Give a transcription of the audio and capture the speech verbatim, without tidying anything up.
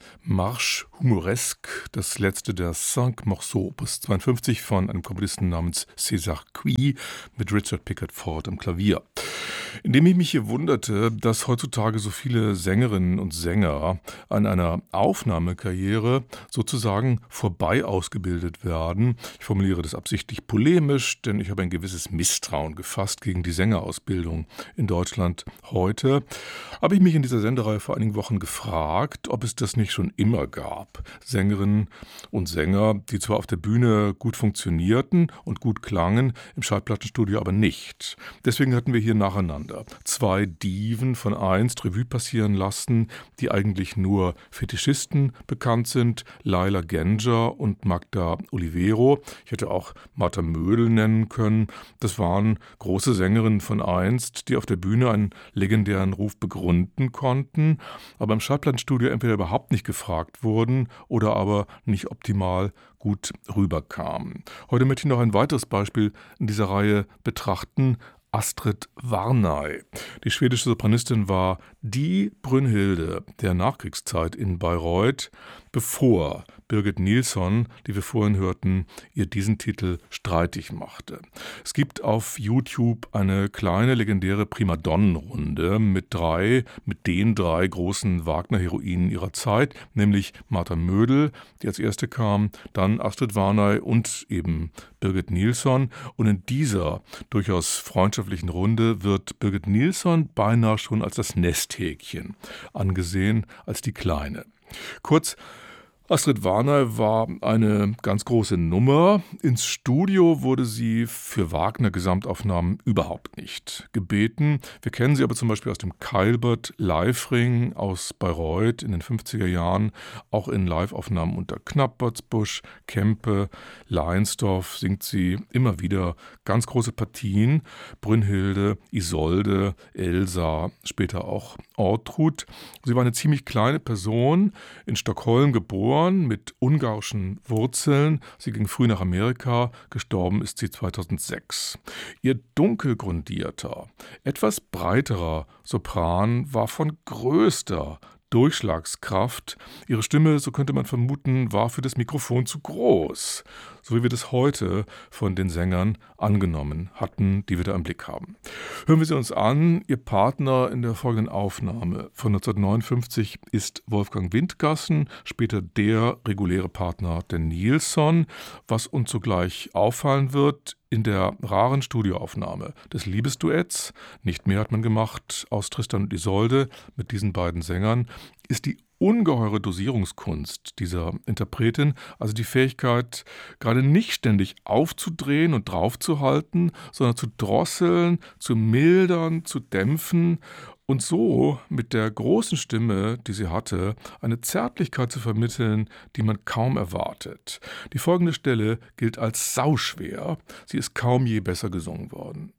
Marche Humoresque, das letzte der Cinq Morceaux, Opus zweiundfünfzig von einem Komponisten namens César Cui mit Richard Pickford am Klavier. Indem ich mich hier wunderte, dass heutzutage so viele Sängerinnen und Sänger an einer Aufnahmekarriere sozusagen vorbei ausgebildet werden. Ich formuliere das absichtlich polemisch, denn ich habe ein gewisses Misstrauen gefasst gegen die Sängerausbildung in Deutschland heute. Habe ich mich in dieser Sendereihe vor einigen Wochen gefragt, ob es das nicht schon immer gab. Sängerinnen und Sänger, die zwar auf der Bühne gut funktionierten und gut klangen, im Schallplattenstudio aber nicht. Deswegen hatten wir hier nacheinander zwei Diven von einst Revue passieren lassen, die eigentlich nur Fetischisten bekannt sind, Laila Genscher und Magda Olivero. Ich hätte auch Martha Mödel nennen können. Das waren große Sängerinnen von einst, die auf der Bühne einen legendären Ruf begründen konnten, aber im Schallplattenstudio entweder überhaupt nicht gefragt wurden oder aber nicht optimal gut rüberkamen. Heute möchte ich noch ein weiteres Beispiel in dieser Reihe betrachten. Astrid Varnay. Die schwedische Sopranistin war die Brünnhilde der Nachkriegszeit in Bayreuth, bevor Birgit Nilsson, die wir vorhin hörten, ihr diesen Titel streitig machte. Es gibt auf YouTube eine kleine legendäre Primadonnenrunde mit drei, mit den drei großen Wagner-Heroinen ihrer Zeit, nämlich Martha Mödel, die als erste kam, dann Astrid Varnay und eben Birgit Nilsson. Und in dieser durchaus freundschaftlichen Runde wird Birgit Nilsson beinahe schon als das Nesthäkchen angesehen, als die Kleine. Kurz, Astrid Varnay war eine ganz große Nummer. Ins Studio wurde sie für Wagner-Gesamtaufnahmen überhaupt nicht gebeten. Wir kennen sie aber zum Beispiel aus dem Keilbert Live-Ring aus Bayreuth in den fünfziger Jahren, auch in Live-Aufnahmen unter Knappertsbusch, Kempe, Leinsdorf singt sie immer wieder ganz große Partien. Brünnhilde, Isolde, Elsa, später auch Ortrud. Sie war eine ziemlich kleine Person, in Stockholm geboren, mit ungarischen Wurzeln. Sie ging früh nach Amerika, gestorben ist sie zweitausendsechs. Ihr dunkel grundierter, etwas breiterer Sopran war von größter Durchschlagskraft. Ihre Stimme, so könnte man vermuten, war für das Mikrofon zu groß, so wie wir das heute von den Sängern angenommen hatten, die wir da im Blick haben. Hören wir sie uns an. Ihr Partner in der folgenden Aufnahme von neunzehnhundertneunundfünfzig ist Wolfgang Windgassen, später der reguläre Partner der Nilsson. Was uns sogleich auffallen wird, in der raren Studioaufnahme des Liebesduetts, nicht mehr hat man gemacht, aus Tristan und Isolde mit diesen beiden Sängern, ist die ungeheure Dosierungskunst dieser Interpretin, also die Fähigkeit, gerade nicht ständig aufzudrehen und draufzuhalten, sondern zu drosseln, zu mildern, zu dämpfen und so mit der großen Stimme, die sie hatte, eine Zärtlichkeit zu vermitteln, die man kaum erwartet. Die folgende Stelle gilt als sauschwer. Sie ist kaum je besser gesungen worden.